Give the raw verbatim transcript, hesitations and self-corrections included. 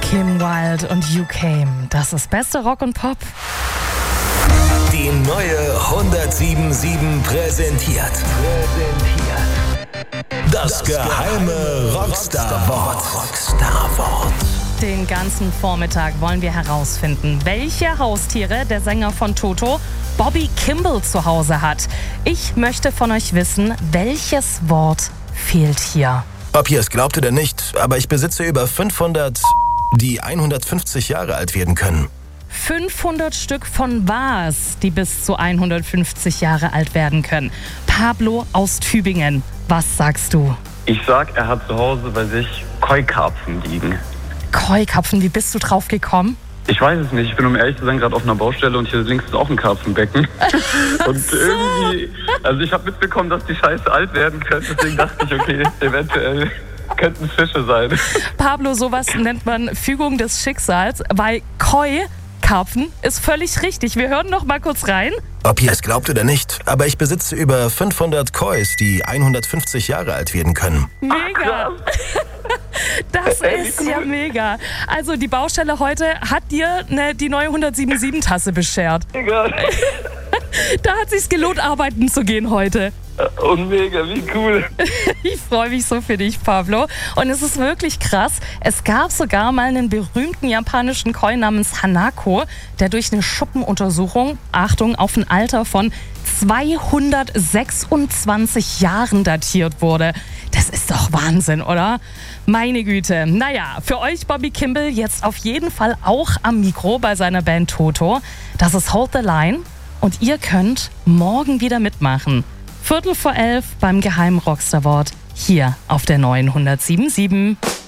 Kim Wilde und You Came. Das ist beste Rock und Pop. Die neue hundertsieben Komma sieben präsentiert. Präsentiert. Das, das geheime Rockstar-Wort. Rockstar-Wort. Den ganzen Vormittag wollen wir herausfinden, welche Haustiere der Sänger von Toto, Bobby Kimball, zu Hause hat. Ich möchte von euch wissen, welches Wort fehlt hier? Ob ihr es glaubt oder nicht, aber ich besitze über fünfhundert, die hundertfünfzig Jahre alt werden können. fünfhundert Stück von was, die bis zu hundertfünfzig Jahre alt werden können. Pablo aus Tübingen, was sagst du? Ich sag, er hat zu Hause bei sich Koi-Karpfen liegen. Koi-Karpfen, wie bist du drauf gekommen? Ich weiß es nicht. Ich bin, um ehrlich zu sein, gerade auf einer Baustelle und hier links ist auch ein Karpfenbecken. Und so. irgendwie, also ich habe mitbekommen, dass die Scheiße alt werden könnte. Deswegen dachte ich, okay, eventuell könnten es Fische sein. Pablo, sowas nennt man Fügung des Schicksals, weil Koi Karpfen ist völlig richtig. Wir hören noch mal kurz rein. Ob ihr es glaubt oder nicht, aber ich besitze über fünfhundert Kois, die hundertfünfzig Jahre alt werden können. Mega! Das ist ja mega. Also die Baustelle heute hat dir ne, die neue hundertsieben Komma sieben Tasse beschert. Mega. Da hat sich's gelohnt, arbeiten zu gehen heute. Und mega, wie cool. Ich freue mich so für dich, Pablo. Und es ist wirklich krass. Es gab sogar mal einen berühmten japanischen Koi namens Hanako, der durch eine Schuppenuntersuchung, Achtung, auf ein Alter von zweihundertsechsundzwanzig Jahren datiert wurde. Das ist doch Wahnsinn, oder? Meine Güte. Naja, für euch Bobby Kimball jetzt auf jeden Fall auch am Mikro bei seiner Band Toto. Das ist Hold the Line. Und ihr könnt morgen wieder mitmachen. Viertel vor elf beim geheimen Rockstar-Wort hier auf der neuen hundertsieben Komma sieben.